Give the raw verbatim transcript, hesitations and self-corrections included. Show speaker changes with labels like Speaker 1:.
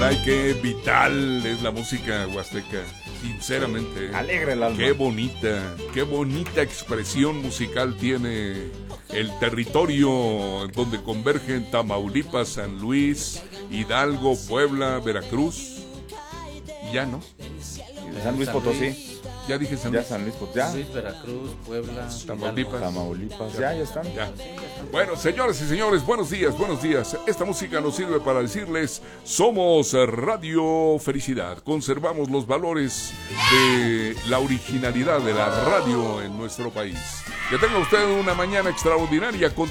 Speaker 1: Caray, qué vital es la música huasteca. Sinceramente.
Speaker 2: Alegre el alma.
Speaker 1: Qué bonita, qué bonita expresión musical tiene el territorio donde convergen Tamaulipas, San Luis, Hidalgo, Puebla, Veracruz. Ya, ¿no?
Speaker 2: San Luis Potosí.
Speaker 1: Ya dije San
Speaker 2: Ya
Speaker 1: Luis.
Speaker 2: San Luis Potosí. Ya.
Speaker 3: Luis, Veracruz, Puebla,
Speaker 1: Tamaulipas.
Speaker 2: Tamaulipas. Ya, ya están.
Speaker 1: Ya. Bueno, señores y señores, buenos días, buenos días. Esta música nos sirve para decirles: somos Radio Felicidad. Conservamos los valores de la originalidad de la radio en nuestro país. Que tenga usted una mañana extraordinaria. Con